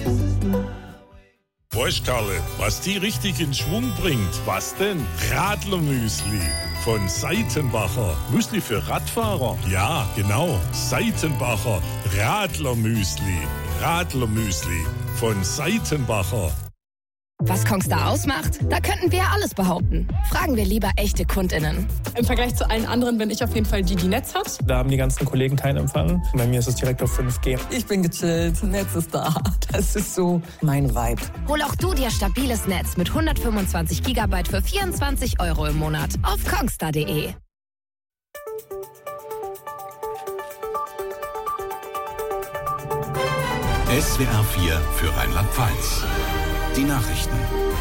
Weißt Karle, was die richtig in Schwung bringt? Was denn? Radlermüsli von Seitenbacher. Müsli für Radfahrer? Ja, genau. Seitenbacher Radlermüsli. Radlermüsli von Seitenbacher. Was Kongstar ausmacht? Da könnten wir alles behaupten. Fragen wir lieber echte KundInnen. Im Vergleich zu allen anderen bin ich auf jeden Fall die Netz hat. Da haben die ganzen Kollegen keinen Empfang. Bei mir ist es direkt auf 5G. Ich bin gechillt, Netz ist da. Das ist so mein Vibe. Hol auch du dir stabiles Netz mit 125 GB für 24 € im Monat auf kongstar.de. SWR 4 für Rheinland-Pfalz. Die Nachrichten.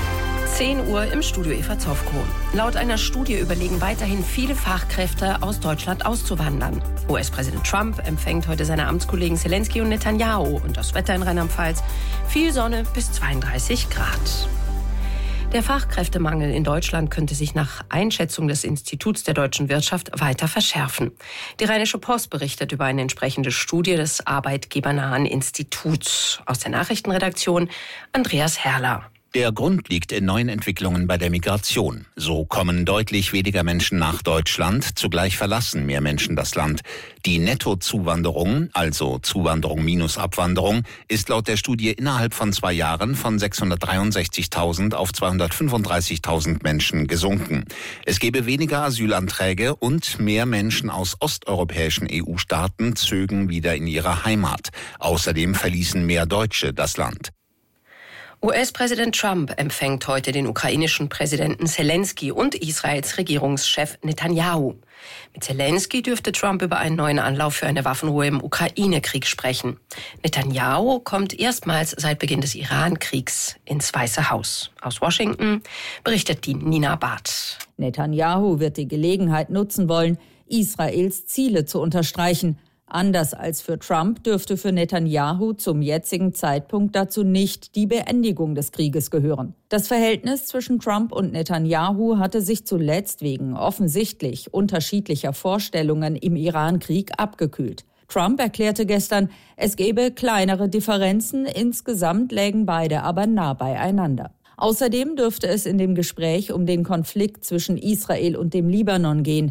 10 Uhr im Studio Eva Zofko. Laut einer Studie überlegen weiterhin viele Fachkräfte aus Deutschland auszuwandern. US-Präsident Trump empfängt heute seine Amtskollegen Zelensky und Netanyahu. Und das Wetter in Rheinland-Pfalz: viel Sonne bis 32 Grad. Der Fachkräftemangel in Deutschland könnte sich nach Einschätzung des Instituts der deutschen Wirtschaft weiter verschärfen. Die Rheinische Post berichtet über eine entsprechende Studie des arbeitgebernahen Instituts. Aus der Nachrichtenredaktion Andreas Herrler. Der Grund liegt in neuen Entwicklungen bei der Migration. So kommen deutlich weniger Menschen nach Deutschland, zugleich verlassen mehr Menschen das Land. Die Nettozuwanderung, also Zuwanderung minus Abwanderung, ist laut der Studie innerhalb von 2 Jahren von 663.000 auf 235.000 Menschen gesunken. Es gebe weniger Asylanträge und mehr Menschen aus osteuropäischen EU-Staaten zögen wieder in ihre Heimat. Außerdem verließen mehr Deutsche das Land. US-Präsident Trump empfängt heute den ukrainischen Präsidenten Zelensky und Israels Regierungschef Netanyahu. Mit Zelensky dürfte Trump über einen neuen Anlauf für eine Waffenruhe im Ukraine-Krieg sprechen. Netanyahu kommt erstmals seit Beginn des Iran-Kriegs ins Weiße Haus. Aus Washington berichtet die Nina Barth. Netanyahu wird die Gelegenheit nutzen wollen, Israels Ziele zu unterstreichen. Anders als für Trump dürfte für Netanyahu zum jetzigen Zeitpunkt dazu nicht die Beendigung des Krieges gehören. Das Verhältnis zwischen Trump und Netanyahu hatte sich zuletzt wegen offensichtlich unterschiedlicher Vorstellungen im Iran-Krieg abgekühlt. Trump erklärte gestern, es gebe kleinere Differenzen, insgesamt lägen beide aber nah beieinander. Außerdem dürfte es in dem Gespräch um den Konflikt zwischen Israel und dem Libanon gehen.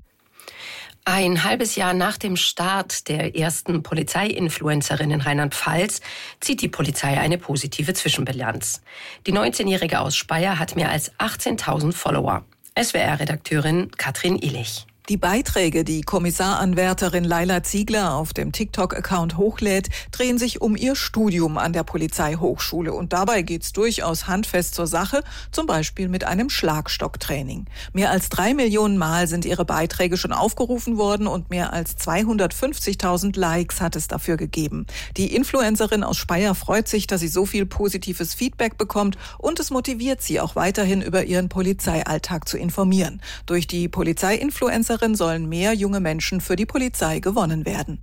Ein halbes Jahr nach dem Start der ersten Polizei-Influencerin in Rheinland-Pfalz zieht die Polizei eine positive Zwischenbilanz. Die 19-Jährige aus Speyer hat mehr als 18.000 Follower. SWR-Redakteurin Katrin Illich. Die Beiträge, die Kommissaranwärterin Laila Ziegler auf dem TikTok-Account hochlädt, drehen sich um ihr Studium an der Polizeihochschule. Und dabei geht's durchaus handfest zur Sache, zum Beispiel mit einem Schlagstocktraining. Mehr als 3 Millionen Mal sind ihre Beiträge schon aufgerufen worden und mehr als 250.000 Likes hat es dafür gegeben. Die Influencerin aus Speyer freut sich, dass sie so viel positives Feedback bekommt, und es motiviert sie auch weiterhin, über ihren Polizeialltag zu informieren. Durch die Polizei-Influencerin sollen mehr junge Menschen für die Polizei gewonnen werden.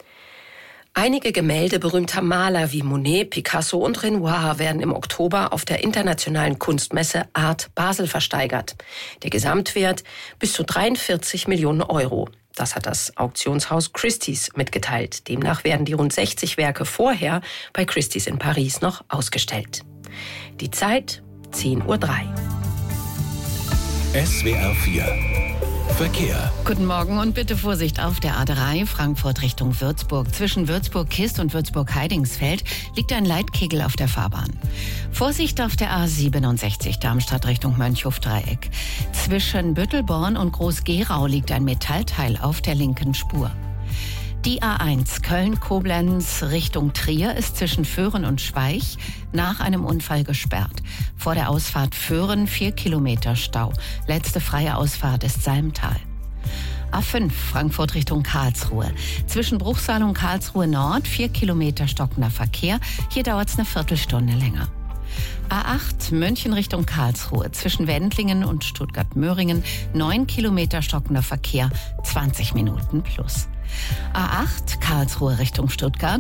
Einige Gemälde berühmter Maler wie Monet, Picasso und Renoir werden im Oktober auf der internationalen Kunstmesse Art Basel versteigert. Der Gesamtwert bis zu 43 Millionen €. Das hat das Auktionshaus Christie's mitgeteilt. Demnach werden die rund 60 Werke vorher bei Christie's in Paris noch ausgestellt. Die Zeit 10:03 Uhr. SWR 4 Verkehr. Guten Morgen und bitte Vorsicht auf der A3 Frankfurt Richtung Würzburg. Zwischen Würzburg-Kist und Würzburg-Heidingsfeld liegt ein Leitkegel auf der Fahrbahn. Vorsicht auf der A67 Darmstadt Richtung Mönchhof-Dreieck. Zwischen Büttelborn und Groß-Gerau liegt ein Metallteil auf der linken Spur. Die A1 Köln-Koblenz Richtung Trier ist zwischen Föhren und Schweich nach einem Unfall gesperrt. Vor der Ausfahrt Föhren 4 Kilometer Stau. Letzte freie Ausfahrt ist Salmtal. A5 Frankfurt Richtung Karlsruhe. Zwischen Bruchsal und Karlsruhe Nord 4 Kilometer stockender Verkehr. Hier dauert es eine Viertelstunde länger. A8 München Richtung Karlsruhe. Zwischen Wendlingen und Stuttgart-Möhringen 9 Kilometer stockender Verkehr, 20 Minuten plus. A8 Karlsruhe Richtung Stuttgart.